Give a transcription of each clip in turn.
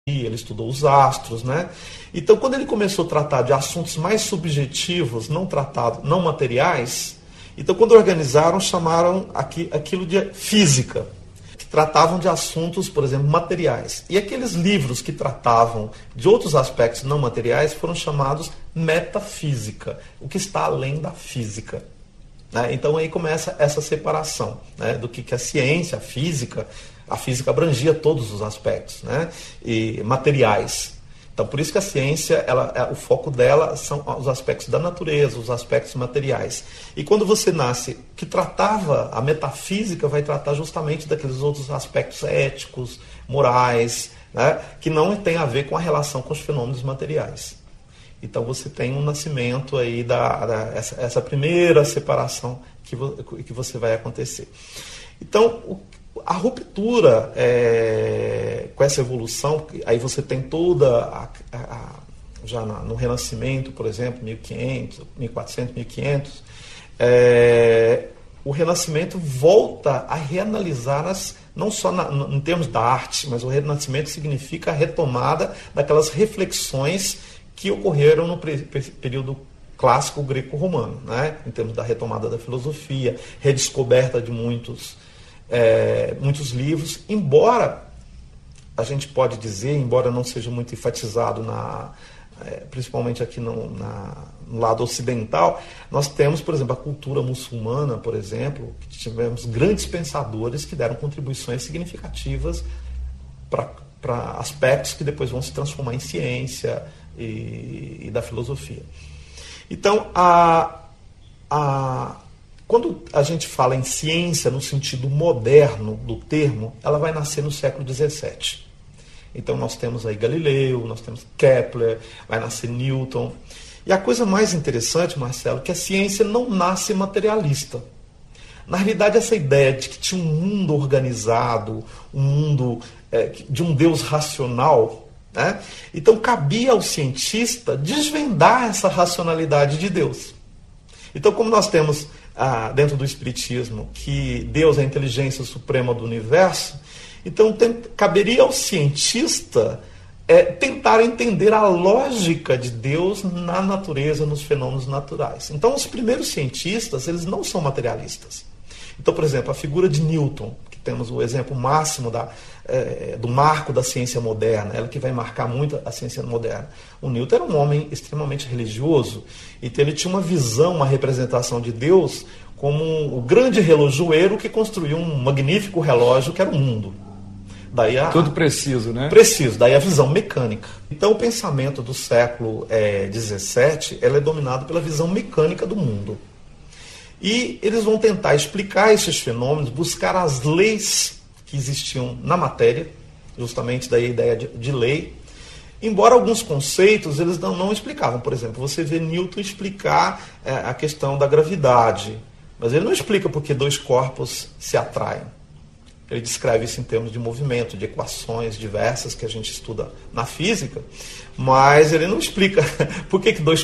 ele estudou os astros, né? Então, quando ele começou a tratar de assuntos mais subjetivos, não tratados, não materiais, então, quando organizaram, chamaram aquilo de física, que tratavam de assuntos, por exemplo, materiais. E aqueles livros que tratavam de outros aspectos não materiais foram chamados metafísica, o que está além da física. Né? Então, aí começa essa separação, né, do que é ciência, a física. A física abrangia todos os aspectos, né, e materiais. Então, por isso que a ciência, o foco dela são os aspectos da natureza, os aspectos materiais. E quando você nasce, que tratava, a metafísica vai tratar justamente daqueles outros aspectos éticos, morais, né, que não tem a ver com a relação com os fenômenos materiais. Então, você tem um nascimento aí essa primeira separação que você vai acontecer. Então, a ruptura com essa evolução, aí você tem toda já no Renascimento, por exemplo, 1500, 1400, 1500, o Renascimento volta a reanalisar não só em termos da arte, mas o Renascimento significa a retomada daquelas reflexões que ocorreram no período clássico greco-romano, né? Em termos da retomada da filosofia, redescoberta de muitos livros, embora a gente pode dizer, embora não seja muito enfatizado, principalmente aqui no lado ocidental, nós temos, por exemplo, a cultura muçulmana, por exemplo, que tivemos grandes pensadores que deram contribuições significativas para aspectos que depois vão se transformar em ciência e da filosofia. Então, quando a gente fala em ciência no sentido moderno do termo, ela vai nascer no século XVII. Então nós temos aí Galileu, nós temos Kepler, vai nascer Newton. E a coisa mais interessante, Marcelo, é que a ciência não nasce materialista. Na realidade, essa ideia de que tinha um mundo organizado, um mundo de um Deus racional, né? Então cabia ao cientista desvendar essa racionalidade de Deus. Então, como nós temos dentro do Espiritismo que Deus é a inteligência suprema do universo, então caberia ao cientista tentar entender a lógica de Deus na natureza, nos fenômenos naturais. Então, os primeiros cientistas, eles não são materialistas. Então, por exemplo, a figura de Newton, que temos o exemplo máximo do marco da ciência moderna, ela que vai marcar muito a ciência moderna. O Newton era um homem extremamente religioso, então ele tinha uma visão, uma representação de Deus como o grande relojoeiro que construiu um magnífico relógio que era o mundo. Daí tudo preciso, né? Preciso, daí a visão mecânica. Então o pensamento do século XVII é dominado pela visão mecânica do mundo. E eles vão tentar explicar esses fenômenos, buscar as leis que existiam na matéria, justamente daí a ideia de lei, embora alguns conceitos eles não explicavam. Por exemplo, você vê Newton explicar a questão da gravidade, mas ele não explica por que dois corpos se atraem. Ele descreve isso em termos de movimento, de equações diversas que a gente estuda na física, mas ele não explica por que duas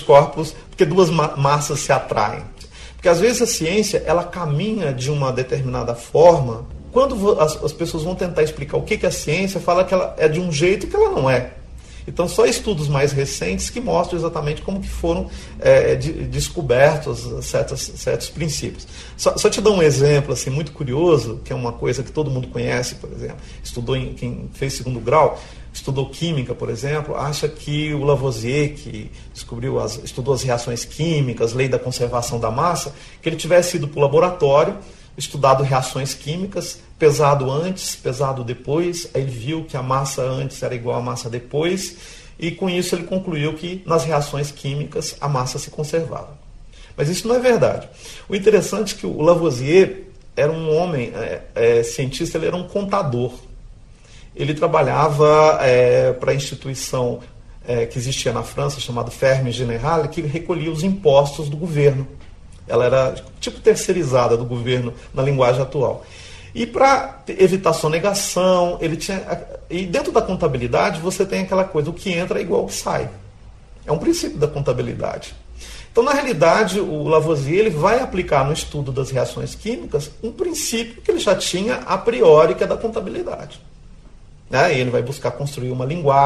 massas se atraem. Porque às vezes a ciência ela caminha de uma determinada forma. Quando as pessoas vão tentar explicar o que é a ciência, fala que ela é de um jeito que ela não é. Então, só estudos mais recentes que mostram exatamente como que foram descobertos certos princípios. Só te dar um exemplo assim, muito curioso, que é uma coisa que todo mundo conhece, por exemplo. Quem fez segundo grau, estudou química, por exemplo, acha que o Lavoisier, que estudou as reações químicas, lei da conservação da massa, que ele tivesse ido para o laboratório, estudado reações químicas, pesado antes, pesado depois, aí ele viu que a massa antes era igual à massa depois, e com isso ele concluiu que nas reações químicas a massa se conservava. Mas isso não é verdade. O interessante é que o Lavoisier era um homem, cientista, ele era um contador. Ele trabalhava para a instituição que existia na França, chamada Ferme Générale, que recolhia os impostos do governo. Ela era tipo terceirizada do governo na linguagem atual. E para evitar sonegação, e dentro da contabilidade você tem aquela coisa, o que entra é igual ao que sai. É um princípio da contabilidade. Então, na realidade, o Lavoisier ele vai aplicar no estudo das reações químicas um princípio que ele já tinha a priori, que é da contabilidade. E ele vai buscar construir uma linguagem